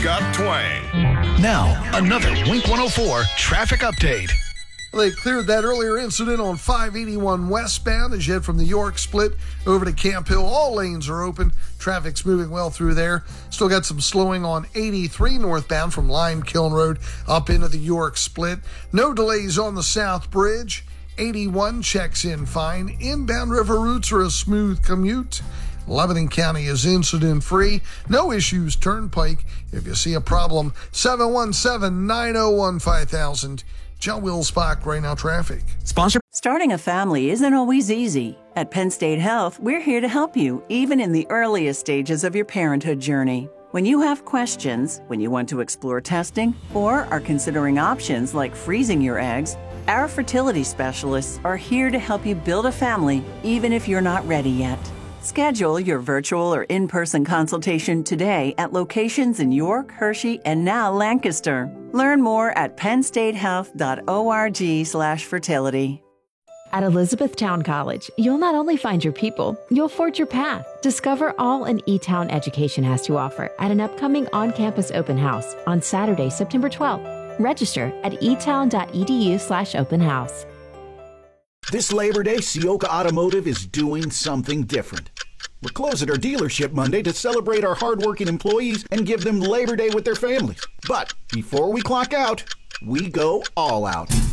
Scott Twang. Now, another Wink 104 traffic update. They cleared that earlier incident on 581 westbound as you head from the York split over to Camp Hill. All lanes are open. Traffic's moving well through there. Still got some slowing on 83 northbound from Lime Kiln Road up into the York split. No delays on the South Bridge. 81 checks in fine. Inbound river routes are a smooth commute. Lebanon County is incident-free. No issues Turnpike. If you see a problem, 717-901-5000. John Wilsbach, Right Now Traffic. Sponsor. Starting a family isn't always easy. At Penn State Health, we're here to help you, even in the earliest stages of your parenthood journey. When you have questions, when you want to explore testing, or are considering options like freezing your eggs, our fertility specialists are here to help you build a family, even if you're not ready yet. Schedule your virtual or in-person consultation today at locations in York, Hershey, and now Lancaster. Learn more at pennstatehealth.org/fertility. At Elizabethtown College, you'll not only find your people, you'll forge your path. Discover all an E-Town education has to offer at an upcoming on-campus open house on Saturday, September 12th. Register at etown.edu/open house. This Labor Day, Sioka Automotive is doing something different. We're closing our dealership Monday to celebrate our hardworking employees and give them Labor Day with their families. But before we clock out, we go all out.